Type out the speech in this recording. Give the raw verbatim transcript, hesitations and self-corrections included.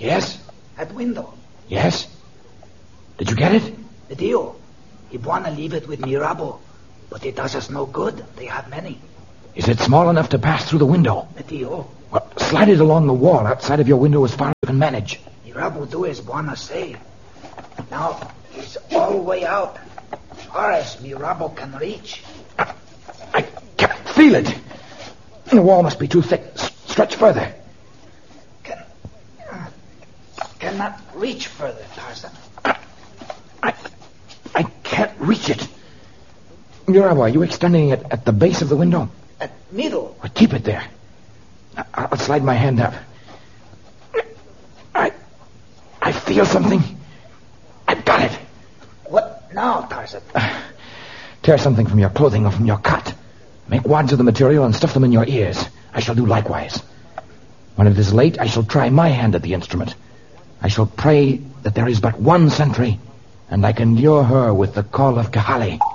Yes? At window. Yes? Did you get it? The deal. He wanna leave it with Mirabo, but it does us no good. They have many. Is it small enough to pass through the window? The deal. Well, slide it along the wall outside of your window as far as you can manage. Mirabo do as wanna say. Now, he's all the way out. Far as Mirabo can reach. I, I can't feel it. The wall must be too thick. S- stretch further. Can... Uh, cannot reach further, Tarzan. I, I, I can't reach it. Mirabo, are you extending it at the base of the window? At middle. Well, keep it there. I, I'll slide my hand up. I... I feel something. I've got it. What now, Tarzan? Uh, tear something from your clothing or from your cut. Make wads of the material and stuff them in your ears. I shall do likewise. When it is late, I shall try my hand at the instrument. I shall pray that there is but one sentry, and I can lure her with the call of Kahali.